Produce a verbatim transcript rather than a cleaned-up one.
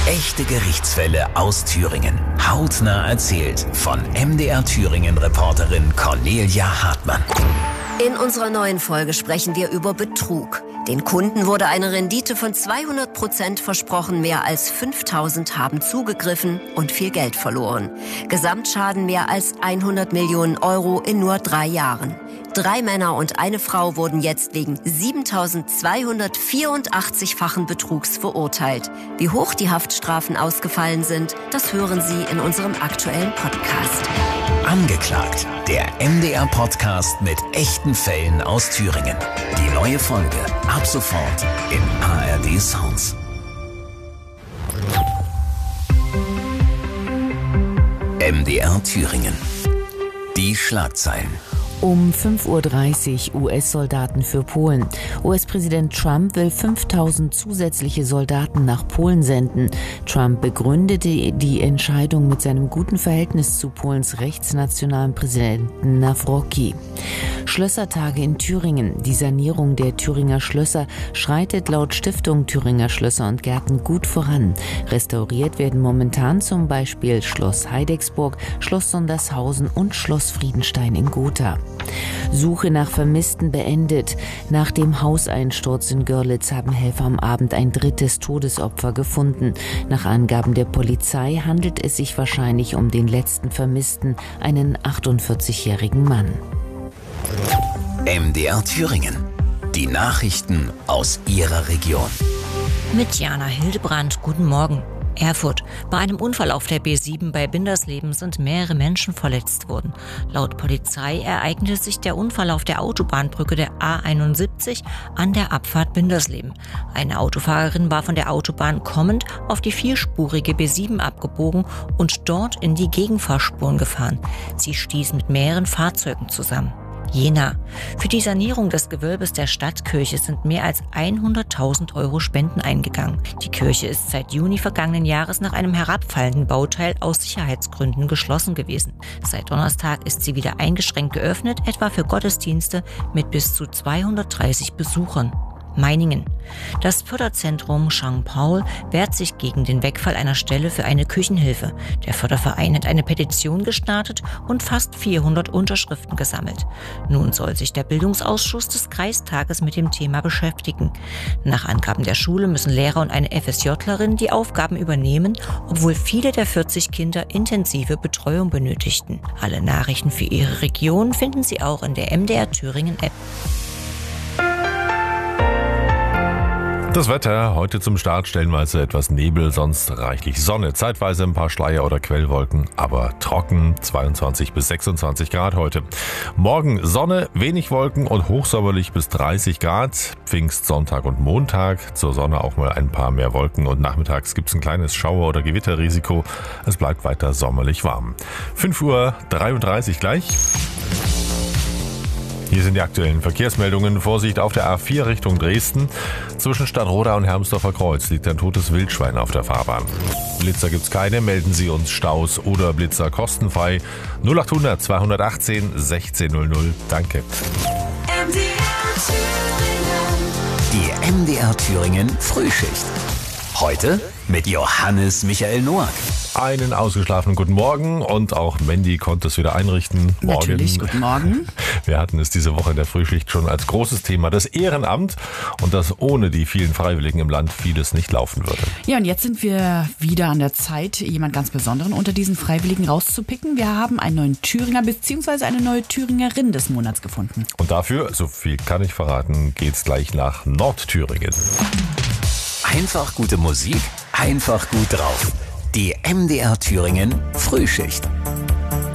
Echte Gerichtsfälle aus Thüringen. Hautnah erzählt von M D R Thüringen-Reporterin Cornelia Hartmann. In unserer neuen Folge sprechen wir über Betrug. Den Kunden wurde eine Rendite von zweihundert Prozent versprochen, mehr als fünftausend haben zugegriffen und viel Geld verloren. Gesamtschaden mehr als hundert Millionen Euro in nur drei Jahren. Drei Männer und eine Frau wurden jetzt wegen siebentausendzweihundertvierundachtzig-fachen Betrugs verurteilt. Wie hoch die Haftstrafen ausgefallen sind, das hören Sie in unserem aktuellen Podcast. Angeklagt, der M D R-Podcast mit echten Fällen aus Thüringen. Die neue Folge ab sofort in A R D Sounds. M D R Thüringen. Die Schlagzeilen. Um fünf Uhr dreißig U S-Soldaten für Polen. U S-Präsident Trump will fünftausend zusätzliche Soldaten nach Polen senden. Trump begründete die Entscheidung mit seinem guten Verhältnis zu Polens rechtsnationalen Präsidenten Nawrocki. Schlössertage in Thüringen. Die Sanierung der Thüringer Schlösser schreitet laut Stiftung Thüringer Schlösser und Gärten gut voran. Restauriert werden momentan zum Beispiel Schloss Heidecksburg, Schloss Sondershausen und Schloss Friedenstein in Gotha. Suche nach Vermissten beendet. Nach dem Hauseinsturz in Görlitz haben Helfer am Abend ein drittes Todesopfer gefunden. Nach Angaben der Polizei handelt es sich wahrscheinlich um den letzten Vermissten, einen achtundvierzigjährigen Mann. M D R Thüringen. Die Nachrichten aus Ihrer Region. Mit Jana Hildebrand, guten Morgen. Erfurt. Bei einem Unfall auf der B sieben bei Bindersleben sind mehrere Menschen verletzt worden. Laut Polizei ereignete sich der Unfall auf der Autobahnbrücke der A einundsiebzig an der Abfahrt Bindersleben. Eine Autofahrerin war von der Autobahn kommend auf die vierspurige B sieben abgebogen und dort in die Gegenfahrspuren gefahren. Sie stieß mit mehreren Fahrzeugen zusammen. Jena. Für die Sanierung des Gewölbes der Stadtkirche sind mehr als hunderttausend Euro Spenden eingegangen. Die Kirche ist seit Juni vergangenen Jahres nach einem herabfallenden Bauteil aus Sicherheitsgründen geschlossen gewesen. Seit Donnerstag ist sie wieder eingeschränkt geöffnet, etwa für Gottesdienste mit bis zu zweihundertdreißig Besuchern. Meiningen. Das Förderzentrum Sankt Paul wehrt sich gegen den Wegfall einer Stelle für eine Küchenhilfe. Der Förderverein hat eine Petition gestartet und fast vierhundert Unterschriften gesammelt. Nun soll sich der Bildungsausschuss des Kreistages mit dem Thema beschäftigen. Nach Angaben der Schule müssen Lehrer und eine F S Jlerin die Aufgaben übernehmen, obwohl viele der vierzig Kinder intensive Betreuung benötigten. Alle Nachrichten für Ihre Region finden Sie auch in der M D R Thüringen App. Das Wetter, heute zum Start stellenweise etwas Nebel, sonst reichlich Sonne, zeitweise ein paar Schleier- oder Quellwolken, aber trocken, zweiundzwanzig bis sechsundzwanzig Grad heute. Morgen Sonne, wenig Wolken und hochsommerlich bis dreißig Grad, Pfingstsonntag und Montag, zur Sonne auch mal ein paar mehr Wolken und nachmittags gibt es ein kleines Schauer- oder Gewitterrisiko. Es bleibt weiter sommerlich warm. fünf Uhr dreiunddreißig gleich. Hier sind die aktuellen Verkehrsmeldungen. Vorsicht auf der A vier Richtung Dresden. Zwischen Stadtroda und Hermsdorfer Kreuz liegt ein totes Wildschwein auf der Fahrbahn. Blitzer gibt's keine. Melden Sie uns Staus oder Blitzer kostenfrei. null achthundert zweihundertachtzehn sechzehn null null. Danke. M D R Thüringen. Die M D R Thüringen Frühschicht. Heute mit Johannes Michael Noack. Einen ausgeschlafenen guten Morgen und auch Mandy konnte es wieder einrichten. Morgen. Natürlich, guten Morgen. Wir hatten es diese Woche in der Frühschicht schon als großes Thema, das Ehrenamt und dass ohne die vielen Freiwilligen im Land vieles nicht laufen würde. Ja, und jetzt sind wir wieder an der Zeit, jemand ganz Besonderen unter diesen Freiwilligen rauszupicken. Wir haben einen neuen Thüringer bzw. eine neue Thüringerin des Monats gefunden. Und dafür, so viel kann ich verraten, geht's gleich nach Nordthüringen. Einfach gute Musik, einfach gut drauf. Die M D R Thüringen Frühschicht.